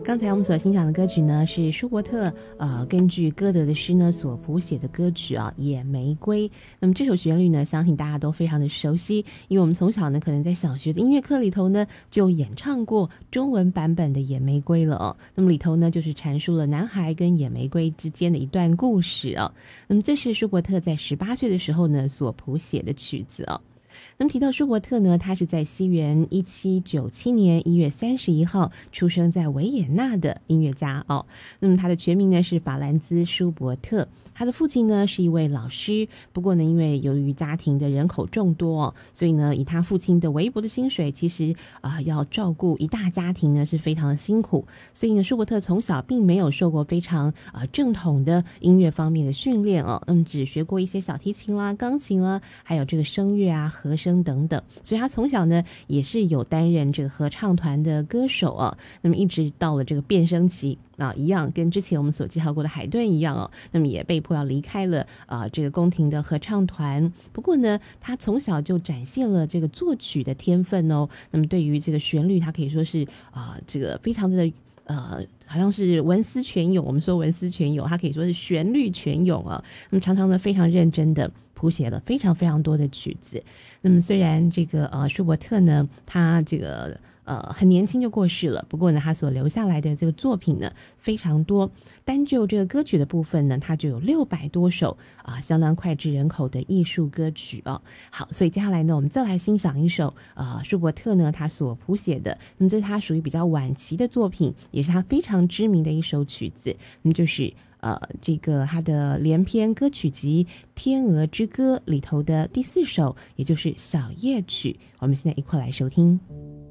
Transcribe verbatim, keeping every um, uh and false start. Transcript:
刚才我们所欣赏的歌曲呢，是舒伯特呃根据歌德的诗呢所谱写的歌曲啊，《野玫瑰》。那么这首旋律呢，相信大家都非常的熟悉，因为我们从小呢，可能在小学的音乐课里头呢，就演唱过中文版本的《野玫瑰》了哦。那么里头呢，就是阐述了男孩跟野玫瑰之间的一段故事啊。那么这是舒伯特在十八岁的时候呢所谱写的曲子啊。那么提到舒伯特呢，他是在西元一七九七年一月三十一号出生在维也纳的音乐家哦。那么他的全名呢是法兰兹·舒伯特，他的父亲呢是一位老师，不过呢，因为由于家庭的人口众多哦，所以呢，以他父亲的微薄的薪水，其实啊、呃、要照顾一大家庭呢是非常的辛苦，所以呢，舒伯特从小并没有受过非常啊、呃、正统的音乐方面的训练哦，嗯，只学过一些小提琴啦、钢琴啦，还有这个声乐啊、和声等等，所以他从小呢也是有担任这个合唱团的歌手啊。那么一直到了这个变声期啊，一样跟之前我们所介绍过的海顿一样哦，那么也被迫要离开了啊这个宫廷的合唱团。不过呢，他从小就展现了这个作曲的天分哦。那么对于这个旋律，他可以说是啊这个非常的呃。好像是文思泉涌，我们说文思泉涌，他可以说是旋律泉涌啊。那么常常呢非常认真的谱写了非常非常多的曲子。那么虽然这个呃舒伯特呢，他这个呃很年轻就过世了，不过呢他所留下来的这个作品呢非常多。单就这个歌曲的部分呢，它就有六百多首啊、呃，相当脍炙人口的艺术歌曲哦。好，所以接下来呢，我们再来欣赏一首呃舒伯特呢他所谱写的，那么这是他属于比较晚期的作品，也是他非常知名的一首曲子，那么就是呃这个他的连篇歌曲集《天鹅之歌》里头的第四首，也就是小夜曲。我们现在一块来收听。